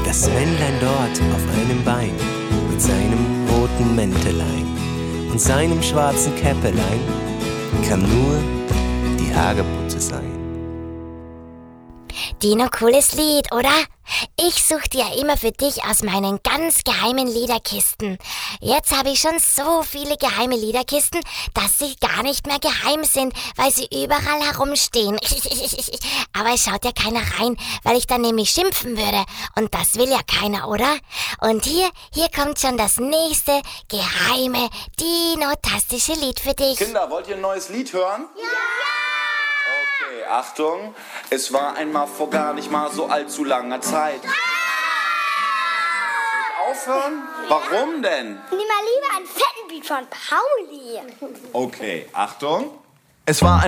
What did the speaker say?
Das Männlein dort auf einem Bein mit seinem roten Mäntelein und seinem schwarzen Käppelein kann nur die Hagebutte sein. Dino, cooles Lied, oder? Ich suchte ja immer für dich aus meinen ganz geheimen Liederkisten. Jetzt habe ich schon so viele geheime Liederkisten, dass sie gar nicht mehr geheim sind, weil sie überall herumstehen. Aber es schaut ja keiner rein, weil ich dann nämlich schimpfen würde. Und das will ja keiner, oder? Und hier kommt schon das nächste geheime, dinotastische Lied für dich. Kinder, wollt ihr ein neues Lied hören? Ja! Okay, Achtung. Es war einmal vor gar nicht mal so allzu langer Zeit. Soll ich aufhören? Warum denn? Nimm mal lieber einen fetten Beat von Pauli. Okay, Achtung. Es war